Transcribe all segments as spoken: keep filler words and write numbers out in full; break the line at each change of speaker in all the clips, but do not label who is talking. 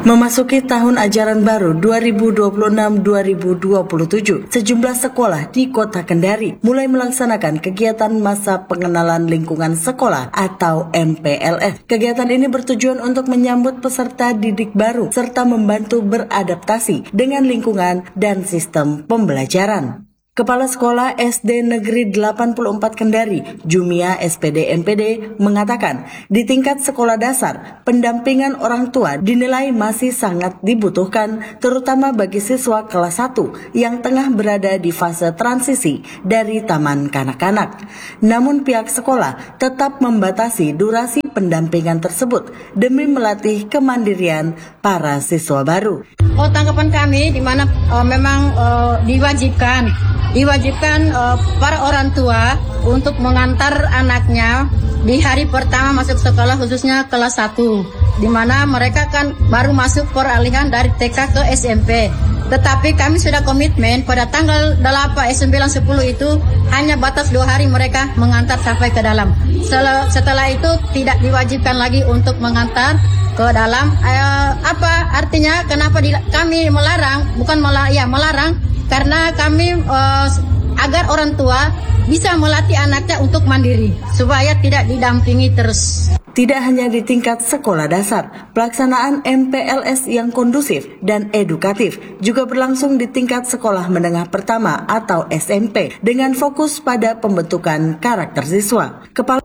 Memasuki tahun ajaran baru dua ribu dua puluh enam dua ribu dua puluh tujuh, sejumlah sekolah di Kota Kendari mulai melaksanakan kegiatan masa pengenalan lingkungan sekolah atau M P L S. Kegiatan ini bertujuan untuk menyambut peserta didik baru serta membantu beradaptasi dengan lingkungan dan sistem pembelajaran. Kepala Sekolah S D Negeri delapan puluh empat Kendari, Jumia S P D M P D, mengatakan di tingkat sekolah dasar, pendampingan orang tua dinilai masih sangat dibutuhkan, terutama bagi siswa kelas satu yang tengah berada di fase transisi dari taman kanak-kanak. Namun pihak sekolah tetap membatasi durasi pendampingan tersebut demi melatih kemandirian para siswa baru.
Oh, tanggapan kami di mana uh, memang uh, diwajibkan diwajibkan uh, para orang tua untuk mengantar anaknya di hari pertama masuk sekolah, khususnya kelas satu, di mana mereka kan baru masuk peralihan dari T K ke S M P. Tetapi kami sudah komitmen pada tanggal delapan, sembilan, sepuluh itu hanya batas dua hari mereka mengantar sampai ke dalam. Setelah, setelah itu tidak diwajibkan lagi untuk mengantar ke dalam. Eh, apa artinya? Kenapa di, kami melarang? Bukan melarang, ya melarang karena kami eh, agar orang tua bisa melatih anaknya untuk mandiri supaya tidak didampingi terus.
Tidak hanya di tingkat sekolah dasar, pelaksanaan M P L S yang kondusif dan edukatif juga berlangsung di tingkat sekolah menengah pertama atau S M P dengan fokus pada pembentukan karakter siswa. Kepala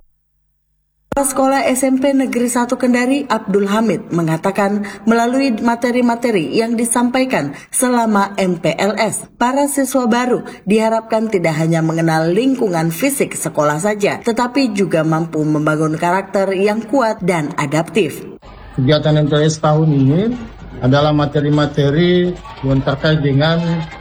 Sekolah S M P Negeri satu Kendari, Abdul Hamid, mengatakan melalui materi-materi yang disampaikan selama M P L S, para siswa baru diharapkan tidak hanya mengenal lingkungan fisik sekolah saja, tetapi juga mampu membangun karakter yang kuat dan adaptif.
Kegiatan M P L S tahun ini adalah materi-materi yang terkait dengan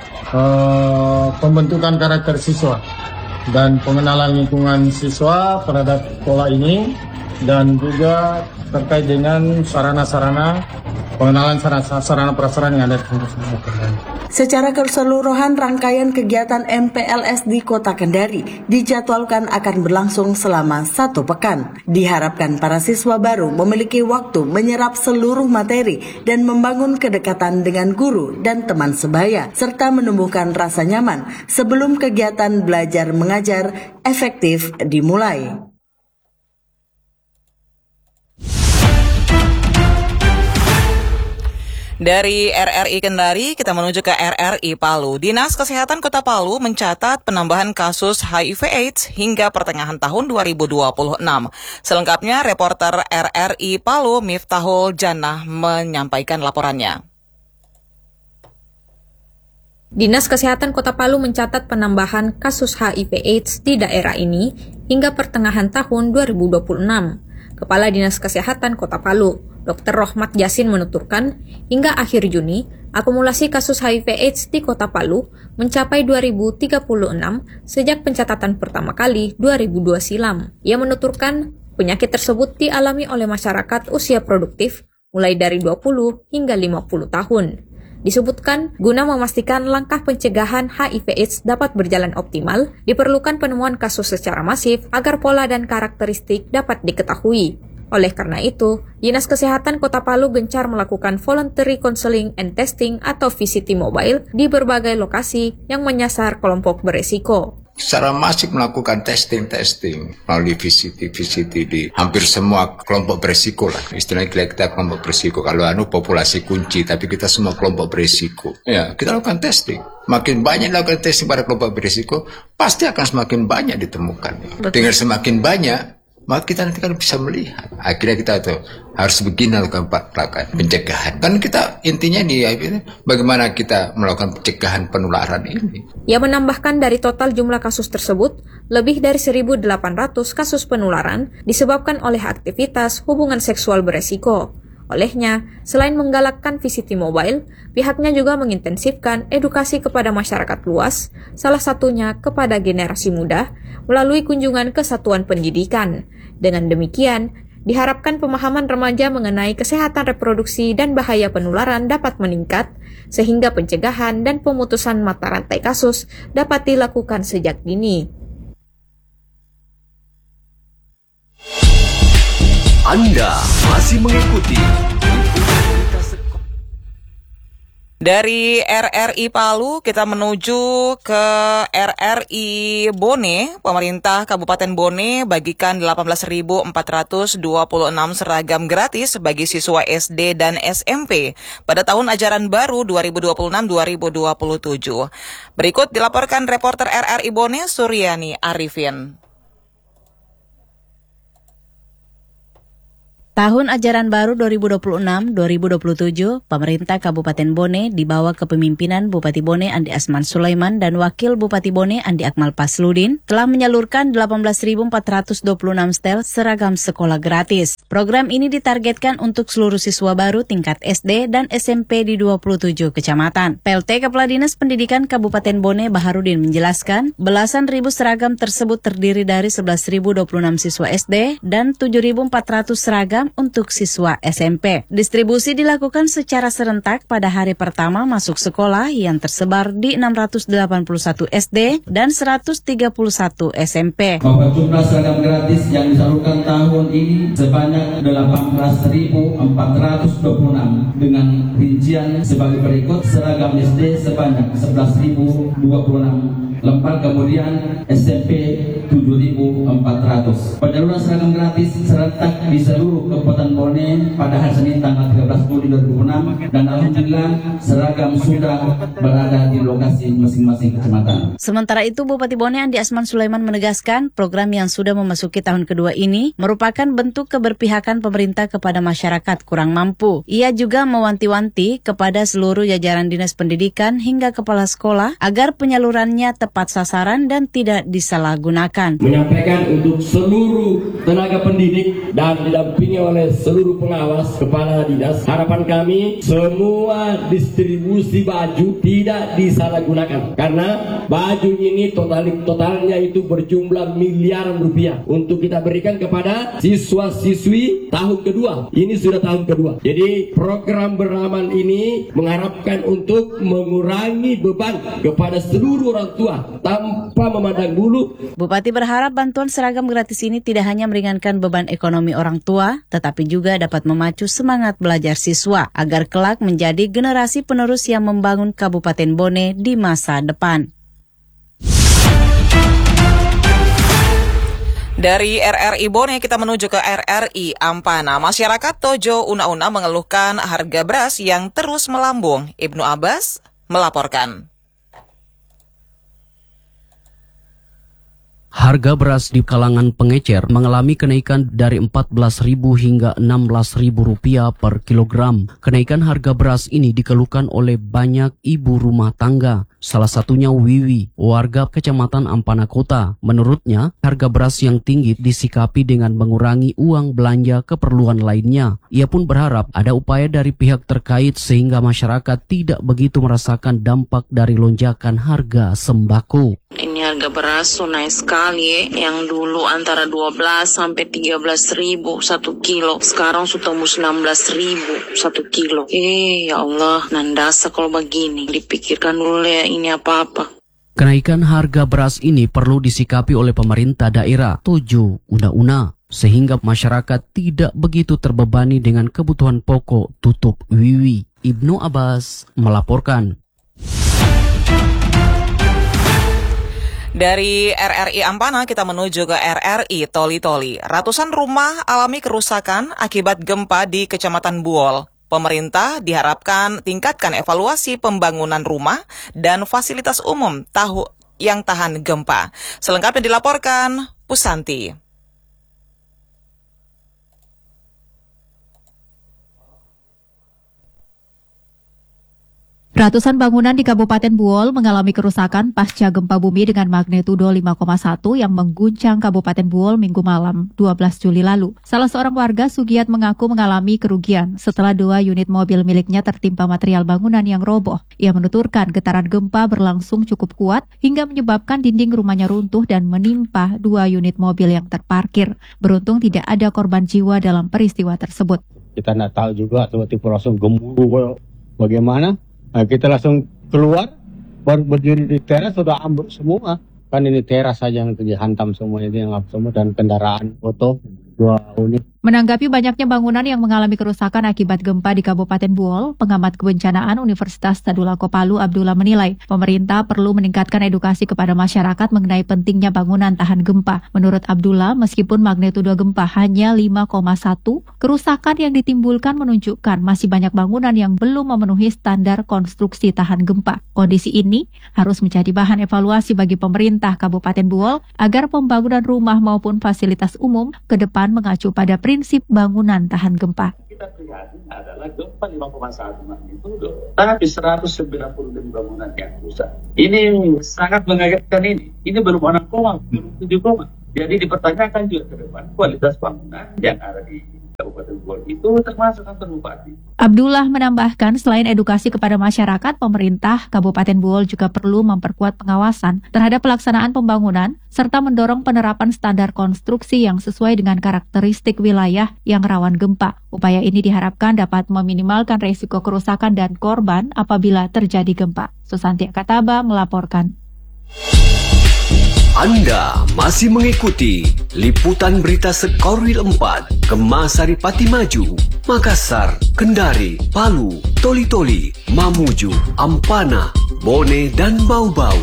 uh, pembentukan karakter siswa dan pengenalan lingkungan siswa terhadap sekolah ini, dan juga terkait dengan sarana-sarana pengenalan sarana prasarana yang ada di sekolah.
Secara keseluruhan, rangkaian kegiatan M P L S di Kota Kendari dijadwalkan akan berlangsung selama satu pekan. Diharapkan para siswa baru memiliki waktu menyerap seluruh materi dan membangun kedekatan dengan guru dan teman sebaya, serta menumbuhkan rasa nyaman sebelum kegiatan belajar mengajar efektif dimulai.
Dari R R I Kendari, kita menuju ke R R I Palu. Dinas Kesehatan Kota Palu mencatat penambahan kasus H I V AIDS hingga pertengahan tahun dua ribu dua puluh enam. Selengkapnya, reporter R R I Palu, Miftahul Jannah, menyampaikan laporannya.
Dinas Kesehatan Kota Palu mencatat penambahan kasus H I V AIDS di daerah ini hingga pertengahan tahun dua ribu dua puluh enam. Kepala Dinas Kesehatan Kota Palu, Dokter Rohmat Yasin, menuturkan, hingga akhir Juni, akumulasi kasus H I V AIDS di Kota Palu mencapai dua ribu tiga puluh enam sejak pencatatan pertama kali dua ribu dua silam. Ia menuturkan, penyakit tersebut dialami oleh masyarakat usia produktif mulai dari dua puluh hingga lima puluh tahun. Disebutkan, guna memastikan langkah pencegahan H I V AIDS dapat berjalan optimal, diperlukan penemuan kasus secara masif agar pola dan karakteristik dapat diketahui. Oleh karena itu, Dinas Kesehatan Kota Palu gencar melakukan voluntary counseling and testing atau V C T mobile di berbagai lokasi yang menyasar kelompok beresiko.
Secara masif melakukan testing-testing melalui V C T-V C T di hampir semua kelompok beresiko lah. Istilahnya kita kelompok beresiko. Kalau anu populasi kunci, tapi kita semua kelompok beresiko. Ya, kita lakukan testing. Makin banyak lakukan testing pada kelompok beresiko, pasti akan semakin banyak ditemukan. Betul. Dengan semakin banyak, maka kita nanti kan bisa melihat. Akhirnya kita tuh harus begini lakukan pencegahan. Kan kita intinya nih, bagaimana kita melakukan pencegahan penularan ini.
Ia menambahkan dari total jumlah kasus tersebut, lebih dari seribu delapan ratus kasus penularan disebabkan oleh aktivitas hubungan seksual beresiko. Olehnya, selain menggalakkan V C T mobile, pihaknya juga mengintensifkan edukasi kepada masyarakat luas, salah satunya kepada generasi muda, melalui kunjungan ke satuan pendidikan. Dengan demikian, diharapkan pemahaman remaja mengenai kesehatan reproduksi dan bahaya penularan dapat meningkat, sehingga pencegahan dan pemutusan mata rantai kasus dapat dilakukan sejak dini.
Anda masih mengikuti
Dari R R I Palu kita menuju ke R R I Bone. Pemerintah Kabupaten Bone bagikan delapan belas ribu empat ratus dua puluh enam seragam gratis bagi siswa S D dan S M P pada tahun ajaran baru dua ribu dua puluh enam dua ribu dua puluh tujuh. Berikut dilaporkan reporter R R I Bone Suryani Arifin.
Tahun ajaran baru dua ribu dua puluh enam dua ribu dua puluh tujuh, pemerintah Kabupaten Bone di bawah kepemimpinan Bupati Bone Andi Asman Sulaiman dan Wakil Bupati Bone Andi Akmal Pasludin telah menyalurkan delapan belas ribu empat ratus dua puluh enam setel seragam sekolah gratis. Program ini ditargetkan untuk seluruh siswa baru tingkat S D dan S M P di dua puluh tujuh kecamatan. P L T Kepala Dinas Pendidikan Kabupaten Bone Baharudin menjelaskan, belasan ribu seragam tersebut terdiri dari sebelas ribu dua puluh enam siswa S D dan tujuh ribu empat ratus seragam untuk siswa S M P. Distribusi dilakukan secara serentak pada hari pertama masuk sekolah yang tersebar di enam ratus delapan puluh satu S D dan seratus tiga puluh satu S M P.
Bahwa jumlah seragam gratis yang disalurkan tahun ini sebanyak delapan belas ribu empat ratus dua puluh enam dengan rincian sebagai berikut: seragam S D sebanyak sebelas ribu dua puluh enam lembar, kemudian S M P tujuh ribu empat ratus. Penyaluran seragam gratis serentak di seluruh Kabupaten Bone pada hari Senin tanggal tiga belas Juli dua ribu enam dan alhamdulillah seragam sudah berada di lokasi masing-masing kecamatan.
Sementara itu, Bupati Bone Andi Asman Sulaiman menegaskan program yang sudah memasuki tahun kedua ini merupakan bentuk keberpihakan pemerintah kepada masyarakat kurang mampu. Ia juga mewanti-wanti kepada seluruh jajaran dinas pendidikan hingga kepala sekolah agar penyalurannya tepat sasaran dan tidak disalahgunakan.
Menyampaikan untuk seluruh tenaga pendidik dan didampingi oleh seluruh pengawas kepala dinas, harapan kami semua distribusi baju tidak disalahgunakan karena baju ini total totalnya itu berjumlah miliaran rupiah untuk kita berikan kepada siswa-siswi tahun kedua. Ini sudah tahun kedua. Jadi program beramal ini mengharapkan untuk mengurangi beban kepada seluruh orang tua tanpa memandang bulu.
Bupati berharap bantuan seragam gratis ini tidak hanya meringankan beban ekonomi orang tua, tetapi juga dapat memacu semangat belajar siswa agar kelak menjadi generasi penerus yang membangun Kabupaten Bone di masa depan.
Dari R R I Bone kita menuju ke R R I Ampana. Masyarakat Tojo Una-Una mengeluhkan harga beras yang terus melambung. Ibnu Abbas melaporkan.
Harga beras di kalangan pengecer mengalami kenaikan dari empat belas ribu hingga enam belas ribu rupiah per kilogram. Kenaikan harga beras ini dikeluhkan oleh banyak ibu rumah tangga. Salah satunya Wiwi, warga Kecamatan Ampana Kota. Menurutnya, harga beras yang tinggi disikapi dengan mengurangi uang belanja keperluan lainnya. Ia pun berharap ada upaya dari pihak terkait sehingga masyarakat tidak begitu merasakan dampak dari lonjakan harga sembako.
Ini harga beras naik sekali, yang dulu antara dua belas sampai tiga belas ribu satu kilo, sekarang sudah tembus enam belas ribu satu kilo. Eh ya Allah, nandasa kalau begini, dipikirkan dulu ya ini apa-apa.
Kenaikan harga beras ini perlu disikapi oleh pemerintah daerah Tojo Una-Una sehingga masyarakat tidak begitu terbebani dengan kebutuhan pokok. Tutup Wiwi. Ibnu Abbas melaporkan.
Dari R R I Ampana kita menuju ke R R I Toli-Toli. Ratusan rumah alami kerusakan akibat gempa di Kecamatan Buol. Pemerintah diharapkan tingkatkan evaluasi pembangunan rumah dan fasilitas umum tahu yang tahan gempa. Selengkapnya dilaporkan Pusanti.
Ratusan bangunan di Kabupaten Buol mengalami kerusakan pasca gempa bumi dengan magnitudo lima koma satu yang mengguncang Kabupaten Buol Minggu malam, dua belas Juli lalu. Salah seorang warga Sugiat mengaku mengalami kerugian setelah dua unit mobil miliknya tertimpa material bangunan yang roboh. Ia menuturkan getaran gempa berlangsung cukup kuat hingga menyebabkan dinding rumahnya runtuh dan menimpa dua unit mobil yang terparkir. Beruntung tidak ada korban jiwa dalam peristiwa tersebut.
Kita tidak tahu juga tiba-tiba langsung gemuruh bagaimana. Nah, kita langsung keluar, baru berdiri di teras sudah ambruk semua. Kan ini teras saja yang dihantam semua, itu yang semua dan kendaraan foto dua unit.
Menanggapi banyaknya bangunan yang mengalami kerusakan akibat gempa di Kabupaten Buol, pengamat kebencanaan Universitas Tadulako Palu Abdullah menilai pemerintah perlu meningkatkan edukasi kepada masyarakat mengenai pentingnya bangunan tahan gempa. Menurut Abdullah, meskipun magnitudo gempa hanya lima koma satu, kerusakan yang ditimbulkan menunjukkan masih banyak bangunan yang belum memenuhi standar konstruksi tahan gempa. Kondisi ini harus menjadi bahan evaluasi bagi pemerintah Kabupaten Buol agar pembangunan rumah maupun fasilitas umum ke depan mengacu pada prinsip bangunan tahan gempa.
Kita prihatin adalah gempa lima koma satu magnitudo, tapi seratus sembilan puluh lima bangunan yang rusak. Ini sangat mengagetkan ini. Ini belum enam koma, belum tujuh koma. Jadi dipertanyakan juga ke depan kualitas bangunan yang ada di Kabupaten Buol itu termasuk kantor bupati.
Abdullah menambahkan selain edukasi kepada masyarakat, pemerintah Kabupaten Buol juga perlu memperkuat pengawasan terhadap pelaksanaan pembangunan serta mendorong penerapan standar konstruksi yang sesuai dengan karakteristik wilayah yang rawan gempa. Upaya ini diharapkan dapat meminimalkan risiko kerusakan dan korban apabila terjadi gempa. Susanti Akataba melaporkan.
Anda masih mengikuti liputan berita Sekorwil empat, Gemasari Pati Maju, Makassar, Kendari, Palu, Toli-Toli, Mamuju, Ampana, Bone, dan Bau-Bau.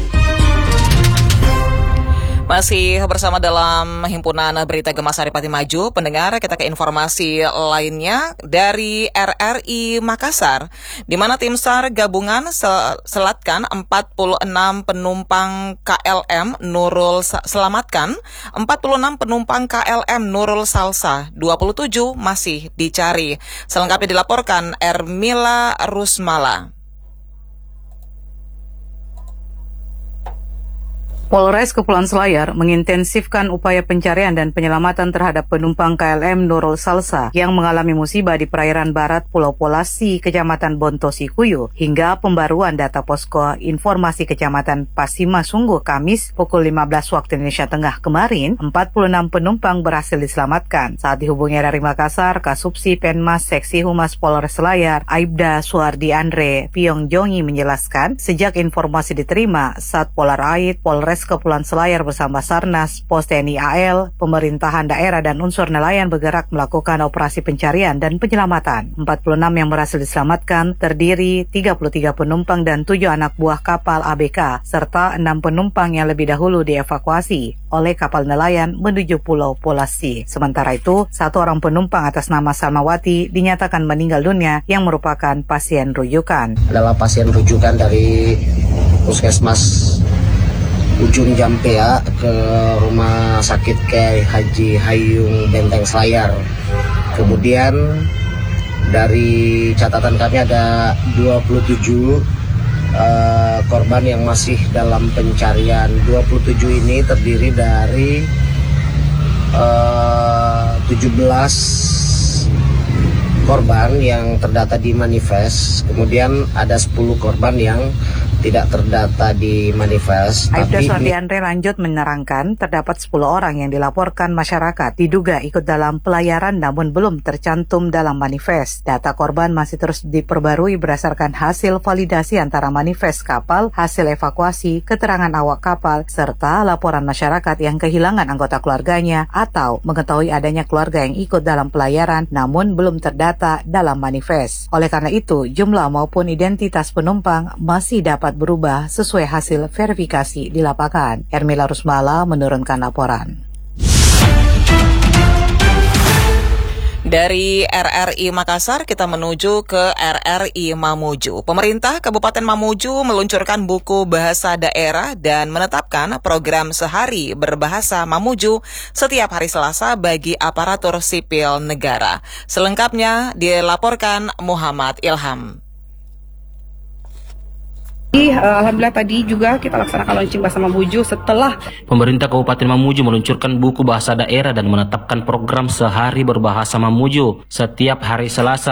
Masih bersama dalam himpunan berita Gemasari Pati Maju, pendengar, kita ke informasi lainnya dari R R I Makassar, di mana tim SAR gabungan sel- selatkan empat puluh enam penumpang K L M Nurul Sa- selamatkan empat puluh enam penumpang K L M Nurul Salsa, dua puluh tujuh masih dicari. Selengkapnya dilaporkan Ermila Rusmala.
Polres Kepulauan Selayar mengintensifkan upaya pencarian dan penyelamatan terhadap penumpang K L M Nurul Salsa yang mengalami musibah di perairan barat Pulau Polasi, Kecamatan Bontosi Kuyu, hingga pembaruan data posko informasi Kecamatan Pasima Sungguh Kamis pukul lima belas waktu Indonesia Tengah kemarin, empat puluh enam penumpang berhasil diselamatkan. Saat dihubungi R R I Makassar, Kasubsi Penmas Seksi Humas Polres Selayar, Aibda Suardi Andre Pyongjongi menjelaskan, sejak informasi diterima, Satpol Aid, Polres Kepulauan Selayar bersama Sarnas, Pos T N I A L, pemerintahan daerah dan unsur nelayan bergerak melakukan operasi pencarian dan penyelamatan. empat puluh enam yang berhasil diselamatkan terdiri tiga puluh tiga penumpang dan tujuh anak buah kapal A B K, serta enam penumpang yang lebih dahulu dievakuasi oleh kapal nelayan menuju Pulau Polasi. Sementara itu, satu orang penumpang atas nama Salmawati dinyatakan meninggal dunia yang merupakan pasien rujukan.
Adalah pasien rujukan dari Puskesmas Ujung Jampea ke Rumah Sakit Kiai Haji Hayung Benteng Selayar. Kemudian dari catatan kami ada dua puluh tujuh uh, korban yang masih dalam pencarian. dua puluh tujuh ini terdiri dari uh, tujuh belas korban yang terdata di manifest, kemudian ada sepuluh korban yang tidak terdata di manifest.
Aibda
Tapi
Suardi Andre lanjut menerangkan terdapat sepuluh orang yang dilaporkan masyarakat diduga ikut dalam pelayaran namun belum tercantum dalam manifest. Data korban masih terus diperbarui berdasarkan hasil validasi antara manifest kapal, hasil evakuasi, keterangan awak kapal, serta laporan masyarakat yang kehilangan anggota keluarganya atau mengetahui adanya keluarga yang ikut dalam pelayaran namun belum terdata dalam manifest. Oleh karena itu, jumlah maupun identitas penumpang masih dapat berubah sesuai hasil verifikasi di lapangan. Ermila Rusmala menurunkan laporan.
Dari R R I Makassar, kita menuju ke R R I Mamuju. Pemerintah Kabupaten Mamuju meluncurkan buku bahasa daerah dan menetapkan program sehari berbahasa Mamuju setiap hari Selasa bagi aparatur sipil negara. Selengkapnya dilaporkan Muhammad Ilham.
Alhamdulillah tadi juga kita laksanakan launching bahasa Mamuju setelah
pemerintah Kabupaten Mamuju meluncurkan buku bahasa daerah dan menetapkan program sehari berbahasa Mamuju setiap hari Selasa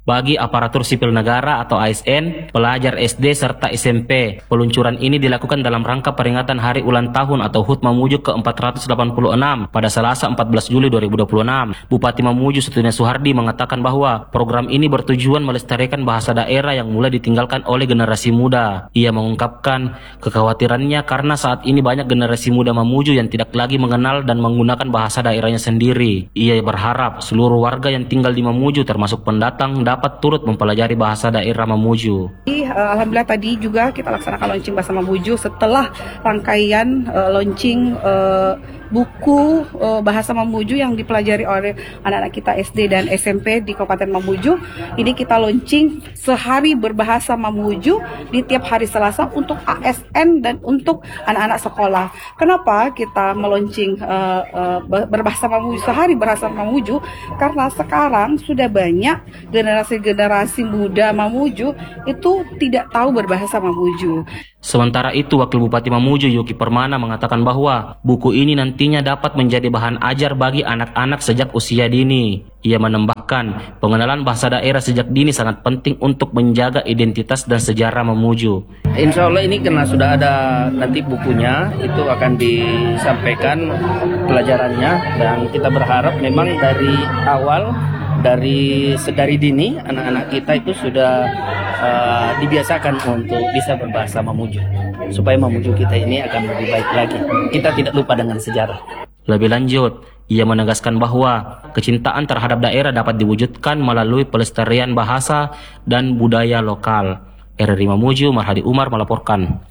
bagi aparatur sipil negara atau A S N, pelajar S D serta S M P. Peluncuran ini dilakukan dalam rangka peringatan Hari Ulang Tahun atau H U T Mamuju ke empat ratus delapan puluh enam pada Selasa empat belas Juli dua ribu dua puluh enam. Bupati Mamuju Setunia Suhardi mengatakan bahwa program ini bertujuan melestarikan bahasa daerah yang mulai ditinggalkan oleh generasi muda. Ia mengungkapkan kekhawatirannya karena saat ini banyak generasi muda Mamuju yang tidak lagi mengenal dan menggunakan bahasa daerahnya sendiri. Ia berharap seluruh warga yang tinggal di Mamuju termasuk pendatang dapat turut mempelajari bahasa daerah Mamuju.
Alhamdulillah tadi juga kita laksanakan launching bahasa Mamuju setelah rangkaian uh, launching uh, buku uh, bahasa Mamuju yang dipelajari oleh anak-anak kita S D dan S M P di Kabupaten Mamuju. Ini kita launching sehari berbahasa Mamuju di tiap hari Selasa untuk A S N dan untuk anak-anak sekolah. Kenapa kita meluncing uh, uh, berbahasa Mamuju sehari berbahasa Mamuju? Karena sekarang sudah banyak generasi-generasi muda Mamuju itu tidak tahu berbahasa Mamuju.
Sementara itu, Wakil Bupati Mamuju Yuki Permana mengatakan bahwa buku ini nantinya dapat menjadi bahan ajar bagi anak-anak sejak usia dini. Ia menambahkan, pengenalan bahasa daerah sejak dini sangat penting untuk menjaga identitas dan sejarah Mamuju.
Insya Allah ini karena sudah ada nanti bukunya, itu akan disampaikan pelajarannya, dan kita berharap memang dari awal, dari sedari dini anak-anak kita itu sudah uh, dibiasakan untuk bisa berbahasa Mamuju, supaya Mamuju kita ini akan lebih baik lagi. Kita tidak lupa dengan sejarah.
Lebih lanjut, ia menegaskan bahwa kecintaan terhadap daerah dapat diwujudkan melalui pelestarian bahasa dan budaya lokal. R R I Mamuju, Marhadi Umar melaporkan.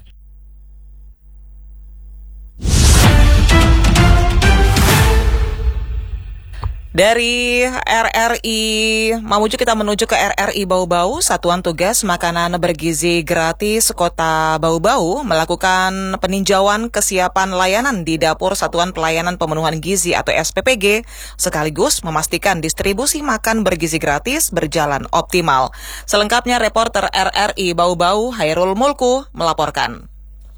Dari R R I Mamuju kita menuju ke R R I Bau-Bau. Satuan Tugas Makanan Bergizi Gratis Kota Bau-Bau melakukan peninjauan kesiapan layanan di Dapur Satuan Pelayanan Pemenuhan Gizi atau S P P G, sekaligus memastikan distribusi makan bergizi gratis berjalan optimal. Selengkapnya reporter R R I Bau-Bau Hairul Mulku melaporkan.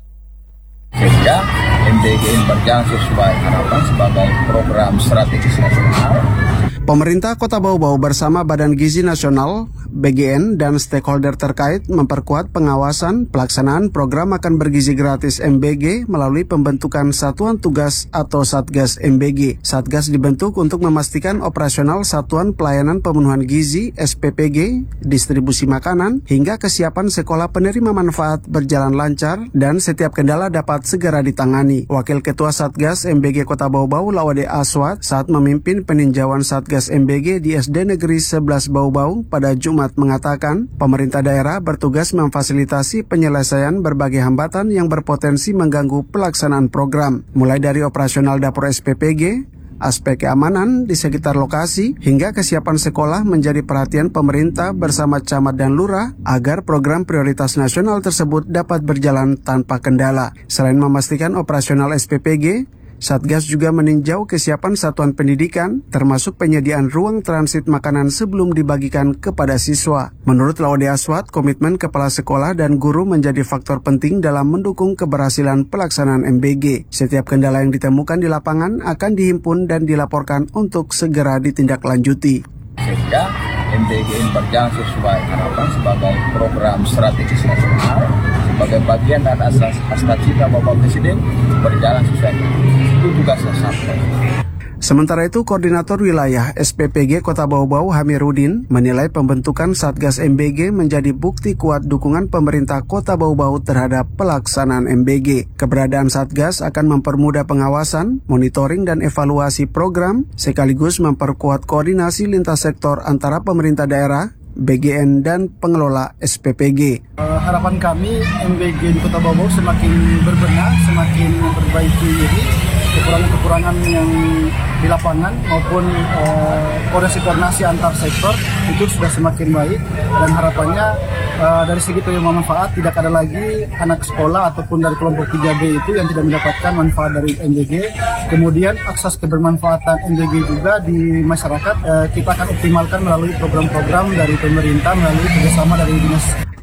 Sehingga M B G ini berjalan sesuai harapan sebagai program strategis nasional.
Pemerintah Kota Bau-Bau bersama Badan Gizi Nasional, B G N, dan stakeholder terkait memperkuat pengawasan pelaksanaan program makan bergizi gratis M B G melalui pembentukan Satuan Tugas atau Satgas M B G. Satgas dibentuk untuk memastikan operasional Satuan Pelayanan Pemenuhan Gizi S P P G, distribusi makanan, hingga kesiapan sekolah penerima manfaat berjalan lancar dan setiap kendala dapat segera ditangani. Wakil Ketua Satgas M B G Kota Bau-Bau Lawade Aswad saat memimpin peninjauan Satgas M B G di S D Negeri sebelas Bau-Bau pada Jumat mengatakan, pemerintah daerah bertugas memfasilitasi penyelesaian berbagai hambatan yang berpotensi mengganggu pelaksanaan program, mulai dari operasional dapur S P P G, aspek keamanan di sekitar lokasi, hingga kesiapan sekolah menjadi perhatian pemerintah bersama camat dan lurah agar program prioritas nasional tersebut dapat berjalan tanpa kendala. Selain memastikan operasional S P P G, Satgas juga meninjau kesiapan satuan pendidikan, termasuk penyediaan ruang transit makanan sebelum dibagikan kepada siswa. Menurut Lawade Aswad, komitmen kepala sekolah dan guru menjadi faktor penting dalam mendukung keberhasilan pelaksanaan M B G. Setiap kendala yang ditemukan di lapangan akan dihimpun dan dilaporkan untuk segera ditindaklanjuti.
Sehingga M B G ini berjalan sesuai harapan sebagai program strategis nasional, sebagai bagian dan asas asas cita Bapak Presiden berjalan sesuai itu tugasnya sampai.
Sementara itu, Koordinator Wilayah S P P G Kota Bau-Bau Hamirudin menilai pembentukan Satgas M B G menjadi bukti kuat dukungan pemerintah Kota Bau-Bau terhadap pelaksanaan M B G. Keberadaan Satgas akan mempermudah pengawasan, monitoring, dan evaluasi program, sekaligus memperkuat koordinasi lintas sektor antara pemerintah daerah, B G N, dan pengelola S P P G.
Uh, harapan kami M B G di Kota Bau-Bau semakin berbenah, semakin memperbaiki diri, kekurangan-kekurangan yang di lapangan maupun uh, koordinasi-koordinasi antar sektor itu sudah semakin baik, dan harapannya uh, dari segi penerima manfaat tidak ada lagi anak sekolah ataupun dari kelompok tiga B itu yang tidak mendapatkan manfaat dari M B G. Kemudian akses kebermanfaatan M B G juga di masyarakat uh, kita akan optimalkan melalui program-program dari pemerintah melalui kerjasama dari dinas.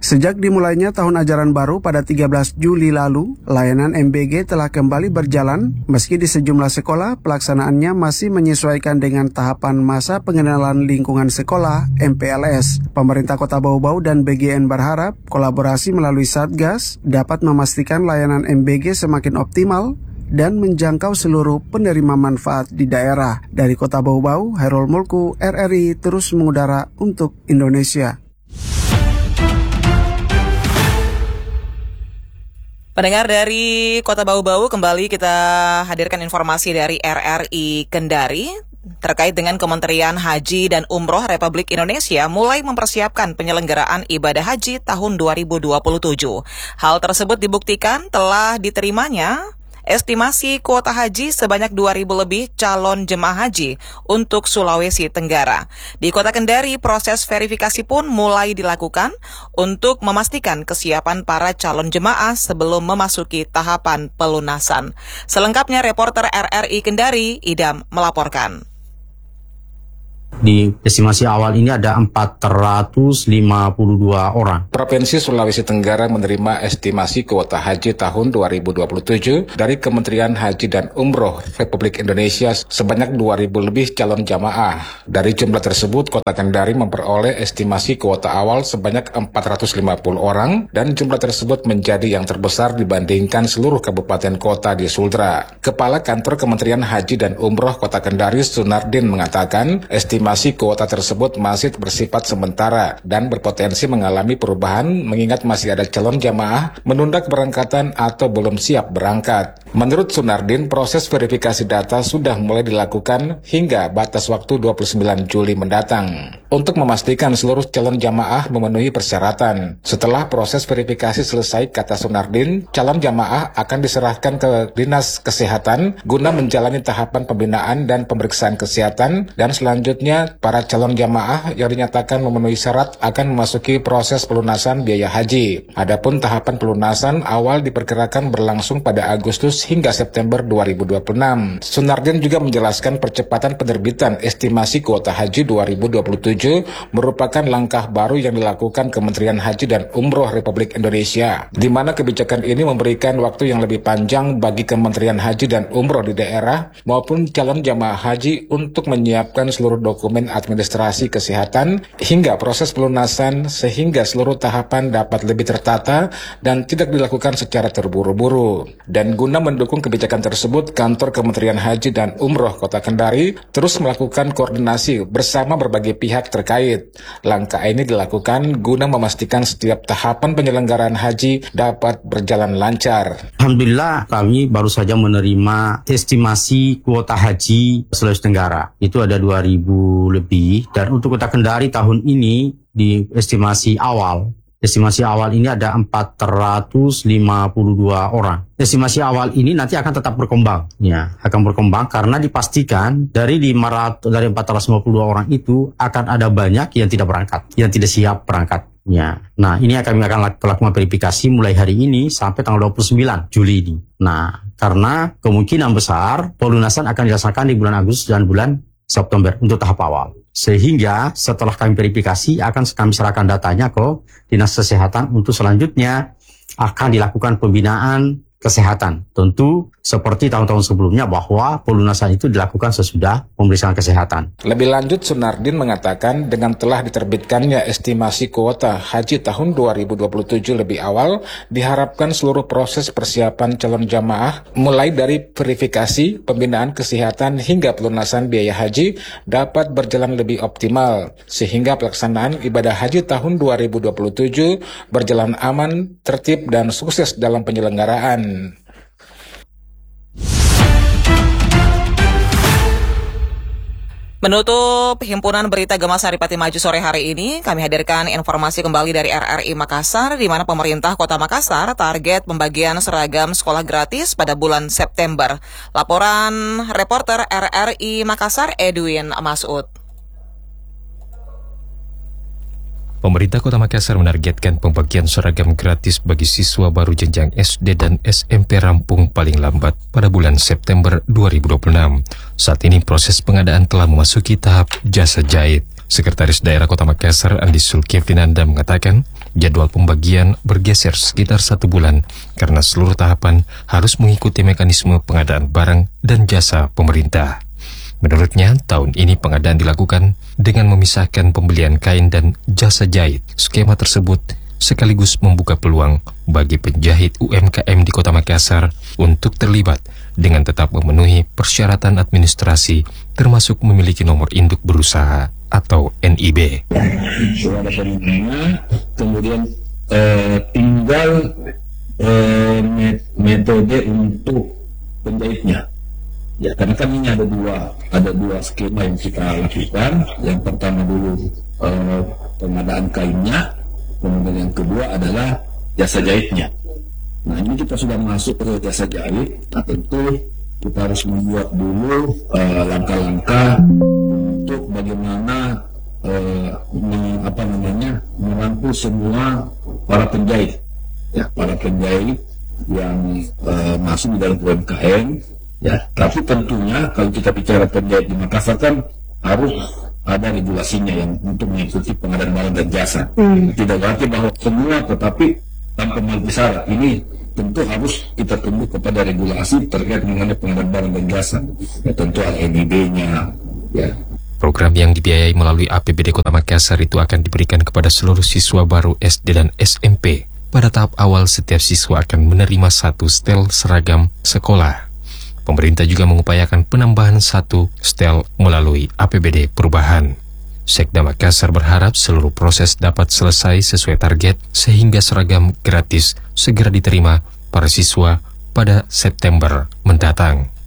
Sejak dimulainya tahun ajaran baru pada tiga belas Juli lalu, layanan M B G telah kembali berjalan meski di sejumlah sekolah pelaksanaannya masih menyesuaikan dengan tahapan masa pengenalan lingkungan sekolah M P L S. Pemerintah Kota Bau-Bau dan B G N berharap kolaborasi melalui Satgas dapat memastikan layanan M B G semakin optimal dan menjangkau seluruh penerima manfaat di daerah. Dari Kota Bau-Bau, Hairul Mulku, R R I terus mengudara untuk Indonesia.
Pendengar dari Kota Bau-Bau, kembali kita hadirkan informasi dari R R I Kendari terkait dengan Kementerian Haji dan Umroh Republik Indonesia mulai mempersiapkan penyelenggaraan ibadah haji tahun dua ribu dua puluh tujuh. Hal tersebut dibuktikan telah diterimanya estimasi kuota haji sebanyak dua ribu lebih calon jemaah haji untuk Sulawesi Tenggara. Di Kota Kendari, proses verifikasi pun mulai dilakukan untuk memastikan kesiapan para calon jemaah sebelum memasuki tahapan pelunasan. Selengkapnya, reporter R R I Kendari, Idam, melaporkan.
Di estimasi awal ini ada empat ratus lima puluh dua orang.
Provinsi Sulawesi Tenggara menerima estimasi kuota haji tahun dua ribu dua puluh tujuh dari Kementerian Haji dan Umroh Republik Indonesia sebanyak dua ribu lebih calon jamaah. Dari jumlah tersebut, Kota Kendari memperoleh estimasi kuota awal sebanyak empat ratus lima puluh orang dan jumlah tersebut menjadi yang terbesar dibandingkan seluruh kabupaten kota di Sultra. Kepala Kantor Kementerian Haji dan Umroh Kota Kendari, Sunardin, mengatakan estimasi Estimasi kuota tersebut masih bersifat sementara dan berpotensi mengalami perubahan mengingat masih ada calon jamaah menunda keberangkatan atau belum siap berangkat. Menurut Sunardin, proses verifikasi data sudah mulai dilakukan hingga batas waktu dua puluh sembilan Juli mendatang untuk memastikan seluruh calon jamaah memenuhi persyaratan. Setelah proses verifikasi selesai, kata Sunardin, calon jamaah akan diserahkan ke Dinas Kesehatan guna menjalani tahapan pembinaan dan pemeriksaan kesehatan, dan selanjutnya para calon jamaah yang dinyatakan memenuhi syarat akan memasuki proses pelunasan biaya haji. Adapun tahapan pelunasan awal diperkirakan berlangsung pada Agustus hingga September dua ribu dua puluh enam. Sunardin juga menjelaskan percepatan penerbitan estimasi kuota haji dua ribu dua puluh tujuh merupakan langkah baru yang dilakukan Kementerian Haji dan Umroh Republik Indonesia, di mana kebijakan ini memberikan waktu yang lebih panjang bagi Kementerian Haji dan Umroh di daerah maupun calon jamaah haji untuk menyiapkan seluruh dokumen dokumen administrasi kesehatan hingga proses pelunasan sehingga seluruh tahapan dapat lebih tertata dan tidak dilakukan secara terburu-buru. Dan guna mendukung kebijakan tersebut, Kantor Kementerian Haji dan Umroh Kota Kendari terus melakukan koordinasi bersama berbagai pihak terkait. Langkah ini dilakukan guna memastikan setiap tahapan penyelenggaraan haji dapat berjalan lancar.
Alhamdulillah, kami baru saja menerima estimasi kuota haji Sulawesi Tenggara. Itu ada dua ribu lebih, dan untuk Kota Kendari tahun ini di estimasi awal estimasi awal ini ada empat ratus lima puluh dua orang. Estimasi awal ini nanti akan tetap berkembang, ya, akan berkembang karena dipastikan dari lima ratus dari empat ratus lima puluh dua orang itu akan ada banyak yang tidak berangkat, yang tidak siap berangkat. Ya. Nah, ini kami akan lakukan verifikasi mulai hari ini sampai tanggal dua puluh sembilan Juli ini. Nah, karena kemungkinan besar pelunasan akan dilaksanakan di bulan Agustus dan bulan September untuk tahap awal. Sehingga setelah kami verifikasi akan kami serahkan datanya ke Dinas Kesehatan untuk selanjutnya akan dilakukan pembinaan kesehatan. Tentu seperti tahun-tahun sebelumnya bahwa pelunasan itu dilakukan sesudah pemeriksaan kesehatan.
Lebih lanjut, Sunardin mengatakan dengan telah diterbitkannya estimasi kuota haji tahun dua ribu dua puluh tujuh lebih awal, diharapkan seluruh proses persiapan calon jamaah mulai dari verifikasi, pembinaan kesehatan hingga pelunasan biaya haji dapat berjalan lebih optimal, sehingga pelaksanaan ibadah haji tahun dua ribu dua puluh tujuh berjalan aman, tertib, dan sukses dalam penyelenggaraan.
Menutup Himpunan Berita Gema Saripati Maju sore hari ini, kami hadirkan informasi kembali dari R R I Makassar, di mana pemerintah Kota Makassar target pembagian seragam sekolah gratis pada bulan September. Laporan reporter R R I Makassar, Edwin Masud.
Pemerintah Kota Makassar menargetkan pembagian seragam gratis bagi siswa baru jenjang S D dan S M P rampung paling lambat pada bulan September dua ribu dua puluh enam. Saat ini proses pengadaan telah memasuki tahap jasa jahit. Sekretaris Daerah Kota Makassar, Andi Sulkevinanda, mengatakan jadwal pembagian bergeser sekitar satu bulan karena seluruh tahapan harus mengikuti mekanisme pengadaan barang dan jasa pemerintah. Menurutnya, tahun ini pengadaan dilakukan dengan memisahkan pembelian kain dan jasa jahit. Skema tersebut sekaligus membuka peluang bagi penjahit U M K M di Kota Makassar untuk terlibat dengan tetap memenuhi persyaratan administrasi termasuk memiliki nomor induk berusaha atau N I B.
Sudah ada pemenangnya, kemudian eh, tinggal eh, metode untuk penjahitnya. Ya, karena kan ini ada dua ada dua skema yang kita lakukan. Yang pertama dulu eh, pengadaan kainnya. Kemudian yang kedua adalah jasa jahitnya. Nah, ini kita sudah masuk ke jasa jahit. Nah, tentu kita harus membuat dulu uh, langkah-langkah untuk bagaimana uh, meng, apa namanya merangkul semua para penjahit, ya para penjahit yang uh, masuk di dalam U M K M. Ya, tapi tentunya kalau kita bicara penjahit di Makassar kan harus ada regulasinya yang untuk mengikuti pengadaan barang dan jasa. Hmm. Tidak berarti bahwa semua, tetapi tanpa memenuhi syarat. Ini tentu harus kita tunduk kepada regulasi terkait mengenai pengadaan barang dan jasa. Ya, tentu ada N I B-nya. Ya.
Program yang dibiayai melalui A P B D Kota Makassar itu akan diberikan kepada seluruh siswa baru S D dan S M P. Pada tahap awal, setiap siswa akan menerima satu setel seragam sekolah. Pemerintah juga mengupayakan penambahan satu setel melalui A P B D perubahan. Sekda Makassar berharap seluruh proses dapat selesai sesuai target sehingga seragam gratis segera diterima para siswa pada September mendatang.